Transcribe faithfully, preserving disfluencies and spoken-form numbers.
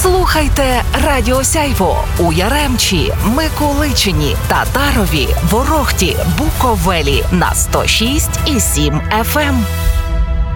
Слухайте Радіо Сяйво у Яремчі, Миколичині, Татарові, Ворохті, Буковелі на сто шість і сім еф ем.